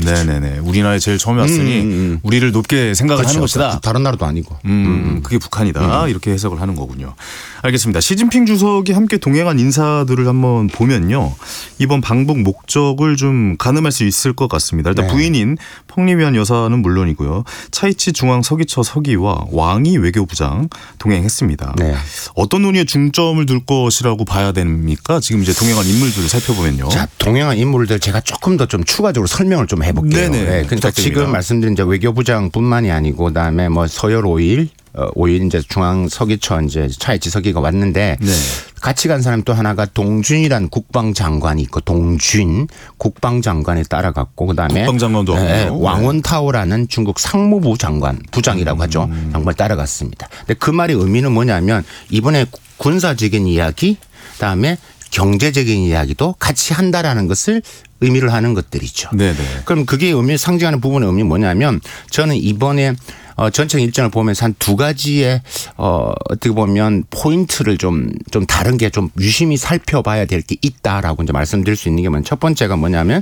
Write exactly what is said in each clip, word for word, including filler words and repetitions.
것이죠. 네네네. 우리나라에 제일 처음에 왔으니 음, 음. 우리를 높게 생각을 그렇죠. 하는 것이다. 다른 나라도 아니고. 음, 음. 그게 북한이다. 음. 이렇게 해석을 하는 거군요. 알겠습니다. 시진핑 주석이 함께 동행한 인사들을 한번 보면요. 이번 방북 목적을 좀 가늠할 수 있을 것 같습니다. 일단 네. 부인인 펑리위안 여사는 물론이고요. 차이치 중앙 서기처 서기와 왕이 외교부장 동행했습니다. 네. 어떤 논의에 중점을 둘 것이라고 봐야 됩니까? 지금 이제 동행한 인물들을 살펴보면요. 자, 동행한 인물들 제가 조금 더 좀 추가적으로 설명을 좀 해볼게요. 네네. 네. 그러니까 부탁드립니다. 지금 말씀드린 이제 외교부장뿐만이 아니고 그다음에 뭐 서열 오 일 오 일 이제 중앙 서기처 이제 차이치 서기가 왔는데 네. 같이 간 사람 또 하나가 동준이라는 국방장관이 있고 동준 국방장관이 따라갔고 그다음에 국방장관도 네, 왕원타오라는 중국 상무부 장관 부장이라고 음. 하죠. 장관 따라갔습니다. 근데 그 말의 의미는 뭐냐면 이번에 군사적인 이야기 그다음에 경제적인 이야기도 같이 한다라는 것을 의미를 하는 것들이죠. 네네. 그럼 그게 의미 상징하는 부분의 의미 뭐냐면 저는 이번에 어, 전체 일정을 보면서 한 두 가지의 어, 어떻게 보면 포인트를 좀, 좀 다른 게 좀 유심히 살펴봐야 될 게 있다라고 이제 말씀드릴 수 있는 게 뭐냐면 첫 번째가 뭐냐면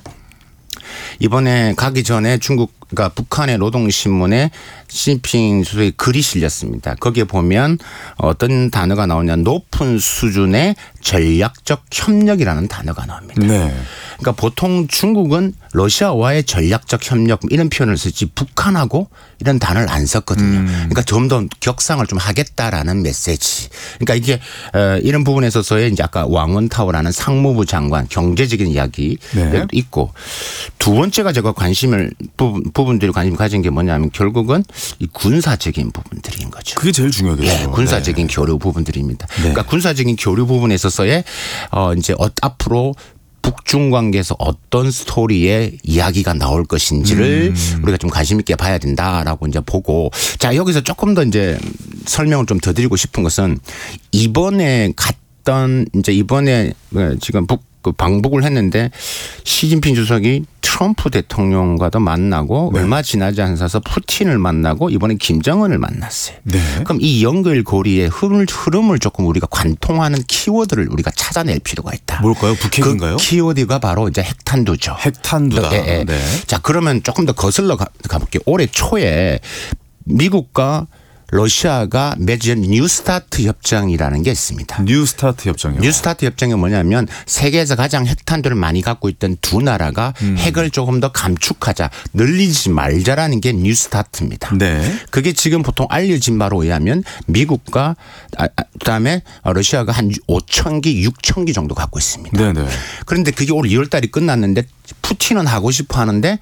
이번에 가기 전에 중국, 그러니까 북한의 노동신문에 시진핑 주석의 글이 실렸습니다. 거기에 보면 어떤 단어가 나오냐 높은 수준의 전략적 협력이라는 단어가 나옵니다. 네. 그러니까 보통 중국은 러시아와의 전략적 협력 이런 표현을 쓰지 북한하고 이런 단어를 안 썼거든요. 음. 그러니까 좀 더 격상을 좀 하겠다라는 메시지. 그러니까 이게 이런 부분에 있어서의 이제 아까 왕원타오라는 상무부 장관 경제적인 이야기 네. 있고 두 번째가 제가 관심을 부분, 부분들이 관심 가진 게 뭐냐면 결국은 이 군사적인 부분들인 거죠. 그게 제일 중요해요. 네, 군사적인 네. 교류 부분들입니다. 네. 그러니까 군사적인 교류 부분에 있어서의 어 이제 앞으로 북중 관계에서 어떤 스토리의 이야기가 나올 것인지를 음. 우리가 좀 관심 있게 봐야 된다라고 이제 보고 자 여기서 조금 더 이제 설명을 좀 더 드리고 싶은 것은 이번에 갔던 이제 이번에 지금 북 방북을 했는데 시진핑 주석이 트럼프 대통령과도 만나고 네. 얼마 지나지 않아서 푸틴을 만나고 이번에 김정은을 만났어요. 네. 그럼 이 연결고리의 흐름을, 흐름을 조금 우리가 관통하는 키워드를 우리가 찾아낼 필요가 있다. 뭘까요? 북핵인가요? 그 키워드가 바로 이제 핵탄두죠. 핵탄두다. 네. 네. 네. 자 그러면 조금 더 거슬러 가, 가볼게요. 올해 초에 미국과 러시아가 맺은 뉴스타트 협정이라는 게 있습니다. 뉴스타트 협정이요? 뉴스타트 협정이 뭐냐면 세계에서 가장 핵탄두를 많이 갖고 있던 두 나라가 음. 핵을 조금 더 감축하자 늘리지 말자라는 게 뉴스타트입니다. 네. 그게 지금 보통 알려진 바로 의하면 미국과 그다음에 러시아가 한 오천 기 육천 기 정도 갖고 있습니다. 네네. 그런데 그게 올 이월 달이 끝났는데 푸틴은 하고 싶어 하는데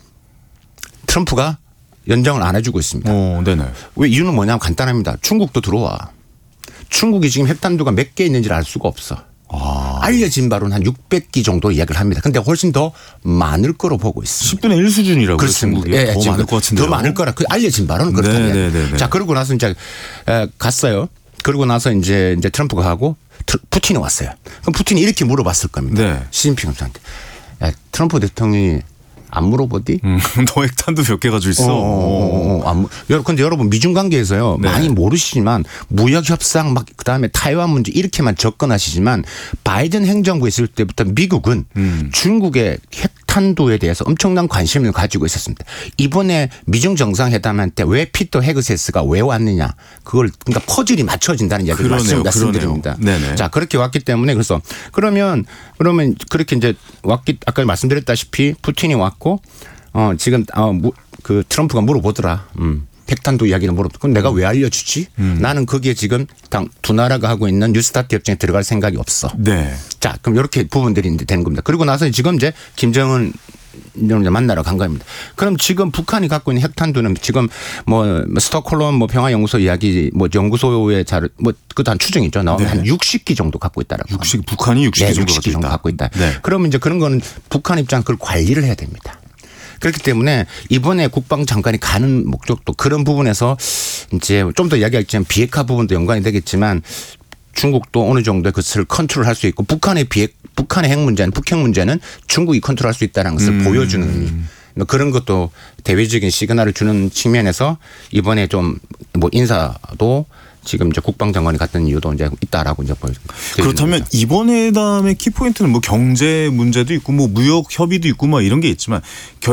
트럼프가 연장을 안 해주고 있습니다. 오, 네네. 왜 이유는 뭐냐면 간단합니다. 중국도 들어와. 중국이 지금 핵탄두가 몇 개 있는지를 알 수가 없어. 아. 알려진 바로는 한 육백 기 정도 이야기를 합니다. 그런데 훨씬 더 많을 거로 보고 있습니다. 십분의 일 수준이라고요. 그렇습니다. 중국이 예, 더 많을 것 같은데. 더 많을 거라. 그 알려진 바로는 그렇다면. 자 그러고 나서 이제 갔어요. 그러고 나서 이제 이제 트럼프가 하고 푸틴이 왔어요. 그럼 푸틴이 이렇게 물어봤을 겁니다. 네. 시진핑한테 트럼프 대통령이 안 물어보디? 음, 너 핵탄두 몇 개 가지고 있어? 어, 어, 어. 그런데 여러분 미중 관계에서요 네. 많이 모르시지만 무역 협상 막 그다음에 타이완 문제 이렇게만 접근하시지만 바이든 행정부에 있을 때부터 미국은 음. 중국의 핵탄두에 대해서 엄청난 관심을 가지고 있었습니다. 이번에 미중 정상회담한테 왜 피터 헤그세스가 왜 왔느냐 그걸 그러니까 퍼즐이 맞춰진다는 이야기를 말씀, 말씀드립니다. 네네. 자 그렇게 왔기 때문에 그래서 그러면 그러면 그렇게 이제 왔기 아까 말씀드렸다시피 푸틴이 왔고 어 지금 어 그 트럼프가 물어보더라. 음. 핵탄두 이야기는 물어보고 그럼 내가 왜 알려주지? 음. 나는 거기에 지금 당 두 나라가 하고 있는 뉴스타트 협정에 들어갈 생각이 없어. 네. 자 그럼 이렇게 부분들이 되는 겁니다. 그리고 나서 지금 이제 김정은 만나러 간 겁니다. 그럼 지금 북한이 갖고 있는 핵탄두는 지금 뭐 스톡홀름 뭐 평화연구소 이야기 뭐 연구소의 자료 뭐 그것도 한 추정이죠. 나오면 네. 한 육십 기 정도 갖고 있다라고. 육십 북한이 육십 기 네, 정도, 육십 기 정도 갖고 있다. 네. 그러면 이제 그런 거는 북한 입장 그걸 관리를 해야 됩니다. 그렇기 때문에 이번에 국방장관이 가는 목적도 그런 부분에서 이제 좀 더 이야기하겠지만 비핵화 부분도 연관이 되겠지만 중국도 어느 정도의 것을 컨트롤할 수 있고 북한의 비핵 북한의 핵 문제는 북핵 문제는 중국이 컨트롤할 수 있다는 것을 음. 보여주는 의미. 그런 것도 대외적인 시그널을 주는 측면에서 이번에 좀 뭐 인사도 지금 이제 국방장관이 갔던 이유도 이제 있다라고 이제 보여집니다. 그렇다면 이번 회담의 키포인트는 뭐 경제 문제도 있고 뭐 무역 협의도 있고 뭐 이런 게 있지만